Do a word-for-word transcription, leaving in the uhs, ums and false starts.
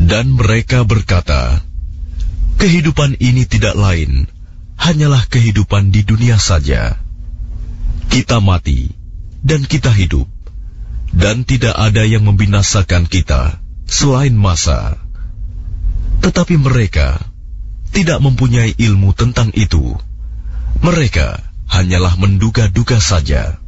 Dan mereka berkata, kehidupan ini tidak lain, hanyalah kehidupan di dunia saja. Kita mati, dan kita hidup, dan tidak ada yang membinasakan kita selain masa. Tetapi mereka tidak mempunyai ilmu tentang itu. Mereka hanyalah menduga-duga saja.